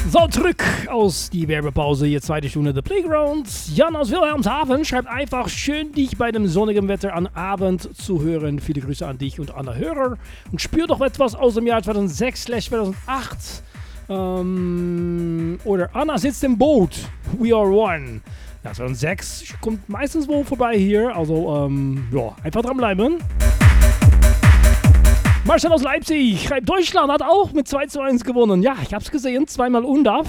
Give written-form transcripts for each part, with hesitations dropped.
So, zurück aus die Werbepause, hier zweite Stunde The Playground. Jan aus Wilhelmshaven schreibt einfach, schön dich bei dem sonnigen Wetter am Abend zu hören. Viele Grüße an dich und alle Hörer. Und spür doch etwas aus dem Jahr 2006/2008. Oder Anna sitzt im Boot. We are one. Ja, 2006 kommt meistens wohl vorbei hier. Also, ja, einfach dranbleiben. Marcel aus Leipzig schreibt, Deutschland hat auch mit 2:1 gewonnen. Ja, ich hab's gesehen, zweimal UNDAF.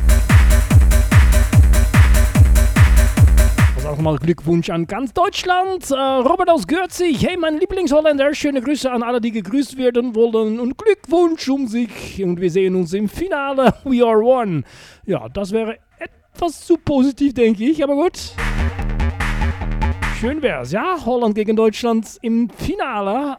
Also auch nochmal Glückwunsch an ganz Deutschland. Robert aus Gürzig, hey mein Lieblingsholländer, schöne Grüße an alle, die gegrüßt werden wollen und Glückwunsch um sich. Und wir sehen uns im Finale. We are one. Ja, das wäre etwas zu positiv, denke ich, aber gut. Schön wär's, ja? Holland gegen Deutschland im Finale.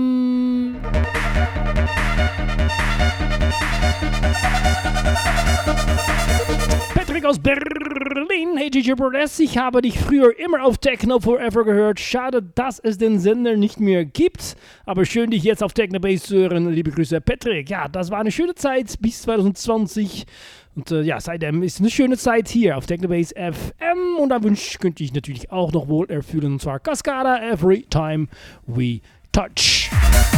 Patrick aus Berlin. Hey Gigi Brodes, ich habe dich früher immer auf Techno Forever gehört. Schade, dass es den Sender nicht mehr gibt. Aber schön, dich jetzt auf Technobase zu hören. Liebe Grüße, Patrick. Ja, das war eine schöne Zeit bis 2020. Und ja, seitdem ist eine schöne Zeit hier auf Technobase FM. Und da könnte ich natürlich auch noch wohl erfüllen. Und zwar Cascada Every Time We Touch.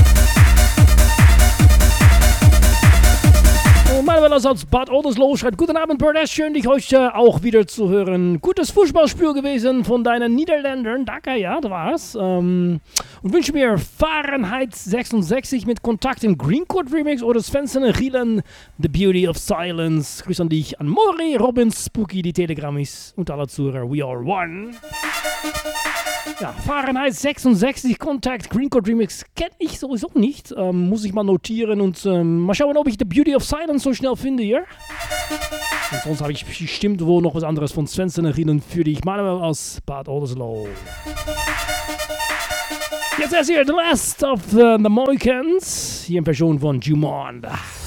Und Manuel aus Bad Oldesloe schreibt, guten Abend, Berdes, schön dich heute auch wieder zu hören. Gutes Fußballspiel gewesen von deinen Niederländern. Danke, ja, das war's. Und wünsche mir Fahrenheit 66 mit Kontakt im Greencourt Remix oder Svensson Rielen, The Beauty of Silence. Grüß an dich, an Mori, Robin, Spooky, die Telegrammis und alle Zuhörer. We are one. Ja, Fahrenheit 66, Kontakt, Greencourt Remix kenne ich sowieso nicht. Muss ich mal notieren und mal schauen, ob ich The Beauty of Silence so schnell finde hier. Und sonst habe ich bestimmt wohl noch was anderes von Svensson Rielen für dich. Manuel aus Bad Oldesloe. Jetzt erst hier The Last of the Mohicans, hier in Person von Jumond.